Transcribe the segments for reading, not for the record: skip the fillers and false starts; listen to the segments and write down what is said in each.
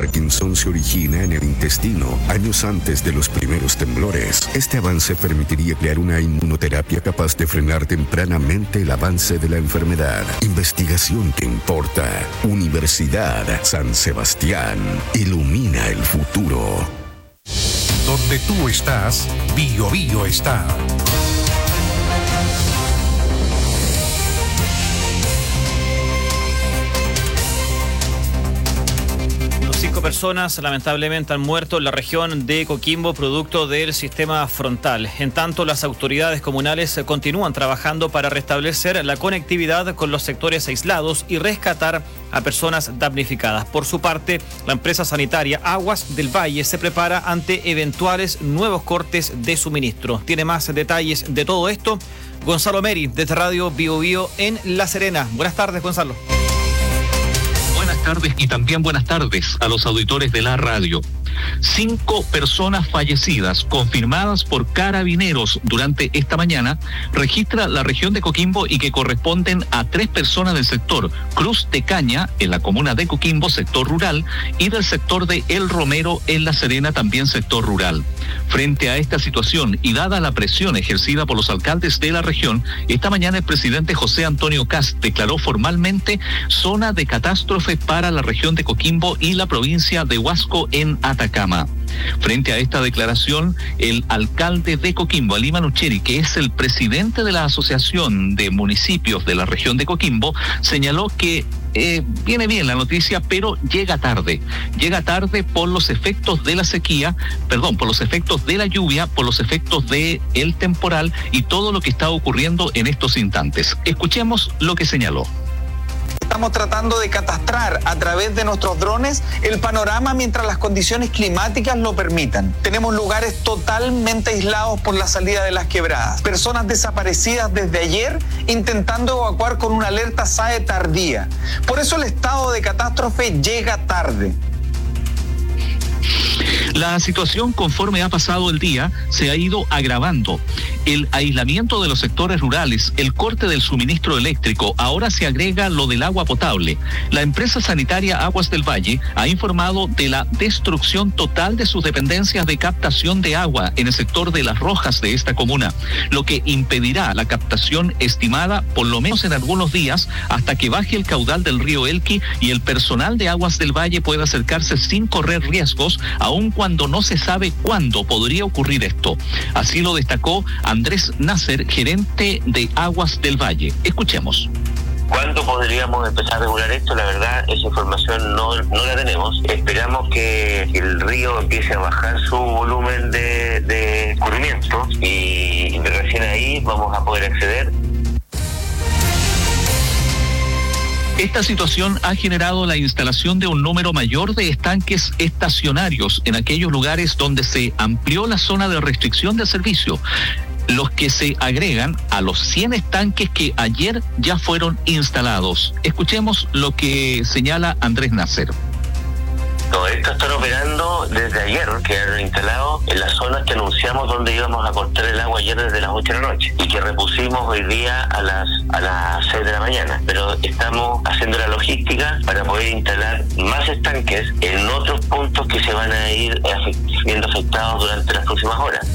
Parkinson se origina en el intestino años antes de los primeros temblores. Este avance permitiría crear una inmunoterapia capaz de frenar tempranamente el avance de la enfermedad. Investigación que importa. Universidad San Sebastián. Ilumina el futuro. Donde tú estás, Bio Bio está. 5 personas lamentablemente han muerto en la región de Coquimbo producto del sistema frontal. En tanto, las autoridades comunales continúan trabajando para restablecer la conectividad con los sectores aislados y rescatar a personas damnificadas. Por su parte, la empresa sanitaria Aguas del Valle se prepara ante eventuales nuevos cortes de suministro. Tiene más detalles de todo esto Gonzalo Meri, desde Radio Bio Bio en La Serena. Buenas tardes, Gonzalo. Buenas tardes y también buenas tardes a los auditores de la radio. 5 personas fallecidas confirmadas por Carabineros durante esta mañana registra la región de Coquimbo y que corresponden a 3 personas del sector Cruz de Caña en la comuna de Coquimbo, sector rural, y del sector de El Romero en La Serena, también sector rural. Frente a esta situación y dada la presión ejercida por los alcaldes de la región, esta mañana el presidente José Antonio Kast declaró formalmente zona de catástrofe para la región de Coquimbo y la provincia de Huasco en Atacama. Frente a esta declaración, el alcalde de Coquimbo, Ali Manucheri, que es el presidente de la Asociación de Municipios de la región de Coquimbo, señaló que viene bien la noticia, pero llega tarde por los efectos de la sequía, por los efectos de la lluvia, por los efectos del temporal y todo lo que está ocurriendo en estos instantes. Escuchemos lo que señaló. Estamos tratando de catastrar a través de nuestros drones el panorama mientras las condiciones climáticas lo permitan. Tenemos lugares totalmente aislados por la salida de las quebradas. Personas desaparecidas desde ayer intentando evacuar con una alerta SAE tardía. Por eso el estado de catástrofe llega tarde. La situación, conforme ha pasado el día, se ha ido agravando. El aislamiento de los sectores rurales, el corte del suministro eléctrico, ahora se agrega lo del agua potable. La empresa sanitaria Aguas del Valle ha informado de la destrucción total de sus dependencias de captación de agua en el sector de Las Rojas de esta comuna, lo que impedirá la captación estimada, por lo menos en algunos días, hasta que baje el caudal del río Elqui y el personal de Aguas del Valle pueda acercarse sin correr riesgos, aun cuando no se sabe cuándo podría ocurrir esto. Así lo destacó Andrés Nasser, gerente de Aguas del Valle. Escuchemos. ¿Cuándo podríamos empezar a regular esto? La verdad, esa información no la tenemos. Esperamos que el río empiece a bajar su volumen de escurrimiento y recién ahí vamos a poder acceder. Esta situación ha generado la instalación de un número mayor de estanques estacionarios en aquellos lugares donde se amplió la zona de restricción de servicio, los que se agregan a los 100 estanques que ayer ya fueron instalados. Escuchemos lo que señala Andrés Nasser. Todo esto están operando desde ayer, quedaron instalados en las zonas que anunciamos donde íbamos a cortar el agua ayer desde las 8 de la noche y que repusimos hoy día a las 6 de la mañana. Pero estamos haciendo la logística para poder instalar más estanques en otros puntos que se van a ir siendo afectados durante las próximas horas.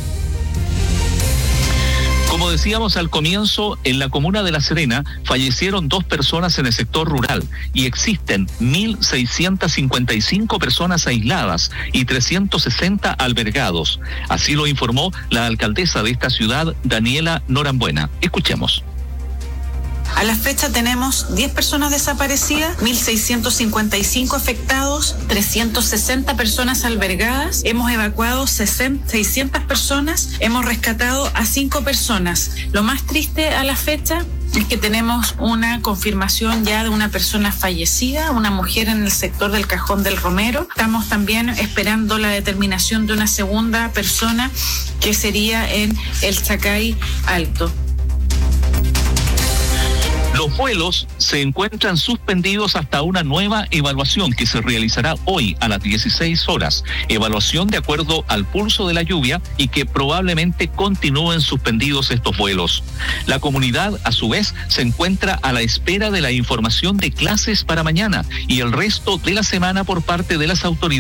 Como decíamos al comienzo, en la comuna de La Serena fallecieron 2 personas en el sector rural y existen 1.655 personas aisladas y 360 albergados. Así lo informó la alcaldesa de esta ciudad, Daniela Norambuena. Escuchemos. A la fecha tenemos 10 personas desaparecidas, 1.655 afectados, 360 personas albergadas, hemos evacuado 600 personas, hemos rescatado a 5 personas. Lo más triste a la fecha es que tenemos una confirmación ya de una persona fallecida, una mujer en el sector del Cajón del Romero. Estamos también esperando la determinación de una segunda persona que sería en el Chacay Alto. Los vuelos se encuentran suspendidos hasta una nueva evaluación que se realizará hoy a las 16 horas. Evaluación de acuerdo al pulso de la lluvia y que probablemente continúen suspendidos estos vuelos. La comunidad, a su vez, se encuentra a la espera de la información de clases para mañana y el resto de la semana por parte de las autoridades.